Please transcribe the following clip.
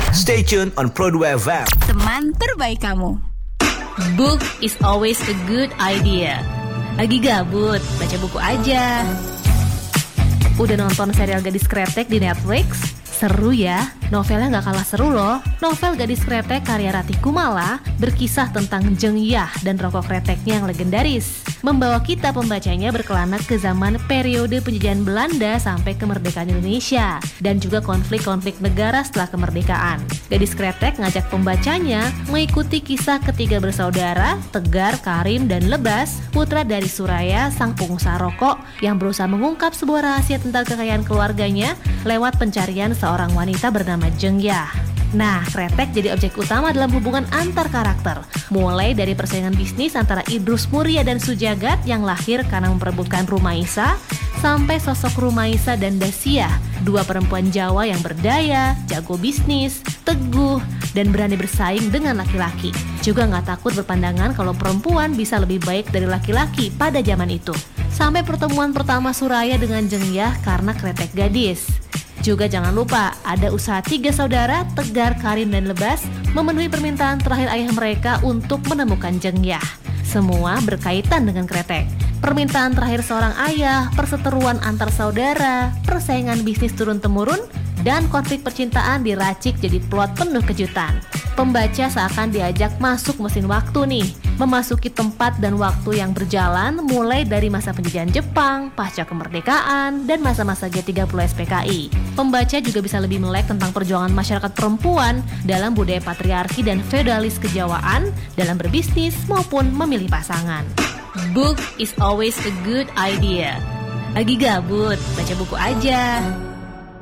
Stay tuned on Pro2 FM. Teman terbaik kamu. Book is always a good idea. Lagi gabut, baca buku aja. Udah nonton serial Gadis Kretek di Netflix? Seru ya, novelnya gak kalah seru loh. Novel Gadis Kretek karya Ratih Kumala berkisah tentang Jeng Yah dan rokok kreteknya yang legendaris, membawa kita pembacanya berkelana ke zaman periode penjajahan Belanda sampai kemerdekaan Indonesia, dan juga konflik-konflik negara setelah kemerdekaan. Gadis Kretek ngajak pembacanya mengikuti kisah ketiga bersaudara, Tegar, Karim, dan Lebas, putra dari Suraya, sang pengusaha rokok yang berusaha mengungkap sebuah rahasia tentang kekayaan keluarganya lewat pencarian seorang wanita bernama Jeng Yah. Nah, Kretek jadi objek utama dalam hubungan antar karakter, mulai dari persaingan bisnis antara Idrus Muria dan Sujagat yang lahir karena memperebutkan Rumaisa, sampai sosok Rumaisa dan Dasia, dua perempuan Jawa yang berdaya, jago bisnis, teguh, dan berani bersaing dengan laki-laki. Juga gak takut berpandangan kalau perempuan bisa lebih baik dari laki-laki pada zaman itu. Sampai pertemuan pertama Suraya dengan Jeng Yah karena Kretek gadis. Juga jangan lupa ada usaha tiga saudara, Tegar, Karim, dan Lebas memenuhi permintaan terakhir ayah mereka untuk menemukan Jeng Yah. Semua berkaitan dengan Kretek. Permintaan terakhir seorang ayah, perseteruan antar saudara, persaingan bisnis turun-temurun, dan konflik percintaan diracik jadi plot penuh kejutan. Pembaca seakan diajak masuk mesin waktu nih, memasuki tempat dan waktu yang berjalan mulai dari masa penjajahan Jepang, pasca kemerdekaan, dan masa-masa G30 SPKI. Pembaca juga bisa lebih melek tentang perjuangan masyarakat perempuan dalam budaya patriarki dan feodalis kejawaan dalam berbisnis maupun memilih pasangan. Book is always a good idea. Lagi gabut, baca buku aja.